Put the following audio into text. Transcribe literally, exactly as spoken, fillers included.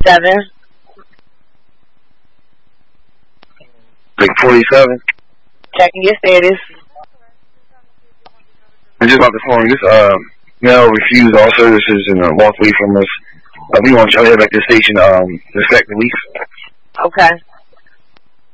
forty-seven. Like forty-seven. Checking your status. I'm just about to phone. This uh, male refused all services and uh, walked away from us. Uh, we want you to head back to the station um, the second week. Okay.